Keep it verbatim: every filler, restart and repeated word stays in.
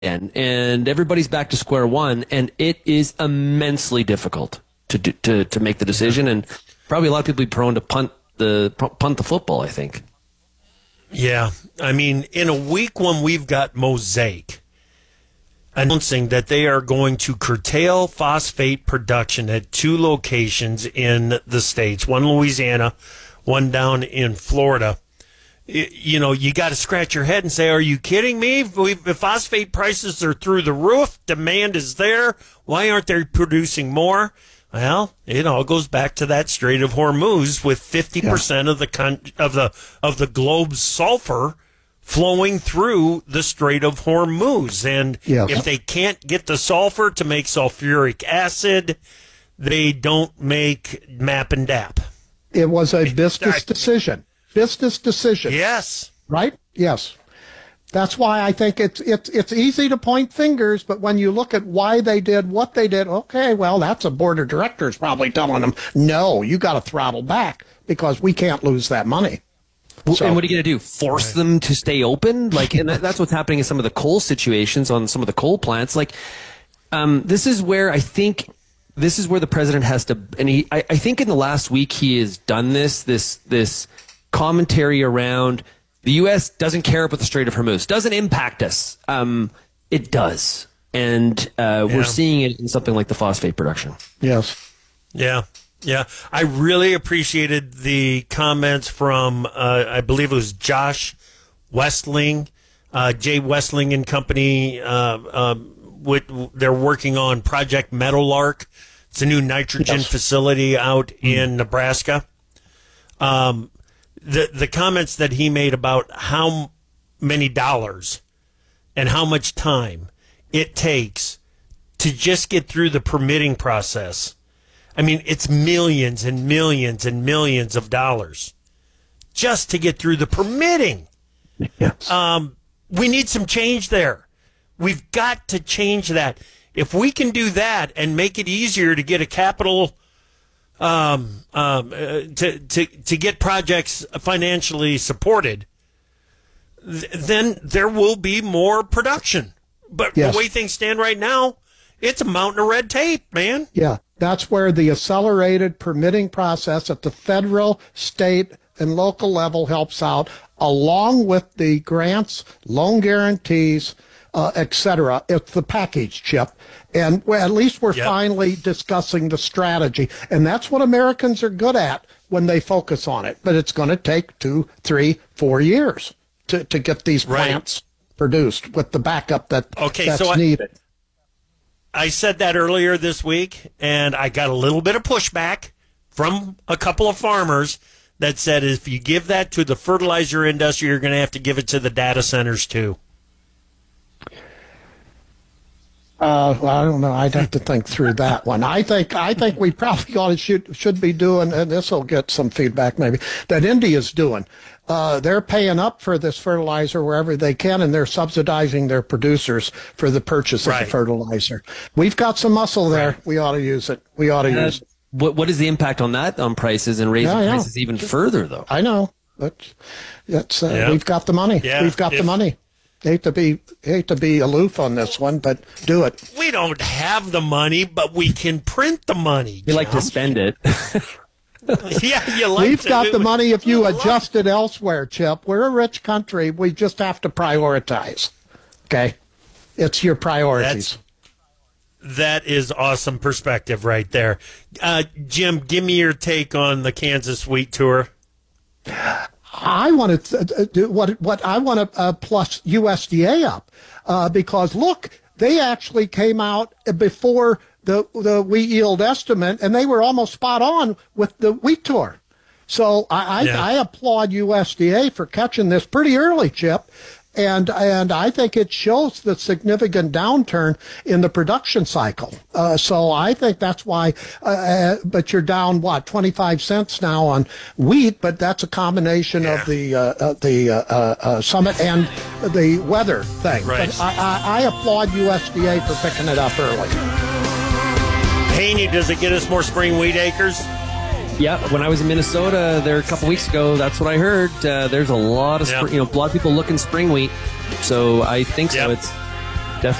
And, and everybody's back to square one, and it is immensely difficult to do, to to make the decision, and probably a lot of people be prone to punt the punt the football, I think. Yeah, I mean, in a week when we've got Mosaic announcing that they are going to curtail phosphate production at two locations in the States, one in Louisiana, one down in Florida. You know, you got to scratch your head and say, are you kidding me? If phosphate prices are through the roof, demand is there, why aren't they producing more? Well, it all goes back to that Strait of Hormuz, with fifty percent yeah. of the con- of the of the globe's sulfur flowing through the Strait of Hormuz. And yes. if they can't get the sulfur to make sulfuric acid, they don't make M A P and D A P. It was a business decision. Business decision. Yes. Right? Yes. That's why I think it's it's it's easy to point fingers, but when you look at why they did what they did, okay, well, that's a board of directors probably telling them, no, you got to throttle back because we can't lose that money. So, and what are you going to do? Force right. them to stay open? Like, and that, that's what's happening in some of the coal situations on some of the coal plants. Like, um, this is where I think this is where the president has to, and he, I, I think in the last week he has done this, this, this. commentary around the U S doesn't care about the Strait of Hormuz, doesn't impact us. Um, it does. And uh, yeah. we're seeing it in something like the phosphate production. Yes. Yeah. Yeah. I really appreciated the comments from, uh, I believe it was Josh Westling, uh, Jay Westling and Company. Uh, uh, with, they're working on Project Meadowlark. It's a new nitrogen yes. facility out mm. in Nebraska. Um, The the comments that he made about how many dollars and how much time it takes to just get through the permitting process. I mean, it's millions and millions and millions of dollars just to get through the permitting. Yes. Um, we need some change there. We've got to change that. If we can do that and make it easier to get a capital Um, um, uh, to, to, to get projects financially supported, th- then there will be more production. But yes. the way things stand right now, it's a mountain of red tape, man. Yeah, that's where the accelerated permitting process at the federal, state, and local level helps out, along with the grants, loan guarantees, uh, et cetera. It's the package, Chip. And well, at least we're yep. finally discussing the strategy. And that's what Americans are good at when they focus on it. But it's going to take two, three, four years to, to get these plants right. produced with the backup that, okay, that's so I, needed. I said that earlier this week, and I got a little bit of pushback from a couple of farmers that said if you give that to the fertilizer industry, you're going to have to give it to the data centers too. Uh, well, I don't know. I'd have to think through that one. I think I think we probably ought to should, should be doing, and this will get some feedback maybe, that India's doing. Uh, they're paying up for this fertilizer wherever they can, and they're subsidizing their producers for the purchase right. of the fertilizer. We've got some muscle there. Right. We ought to use it. We ought to uh, use it. What, what is the impact on that on prices and raising yeah, prices even further, though? I know. But it's, uh, yeah. we've got the money. Yeah. We've got if, the money. Hate to be hate to be aloof on this one, but do it. We don't have the money, but we can print the money. You like to spend it. yeah, you like We've to. got the money if you adjust it elsewhere, Chip. We're a rich country. We just have to prioritize. Okay? It's your priorities. That's, that is awesome perspective right there. Uh, Jim, give me your take on the Kansas Wheat Tour. I want to do what what I want to uh, plus U S D A up uh, because look, they actually came out before the the wheat yield estimate, and they were almost spot on with the wheat tour. So I yeah. I, I applaud U S D A for catching this pretty early, Chip. And and I think it shows the significant downturn in the production cycle. Uh, so I think that's why. Uh, but you're down what twenty-five cents now on wheat, but that's a combination yeah. of the uh, uh, the uh, uh, summit and the weather thing. Right. But I, I, I applaud U S D A for picking it up early. Haney, does it get us more spring wheat acres? Yeah, when I was in Minnesota there a couple weeks ago, that's what I heard. Uh, there's a lot of, yep. spring, you know, a lot of people looking spring wheat, so I think yep. so. It's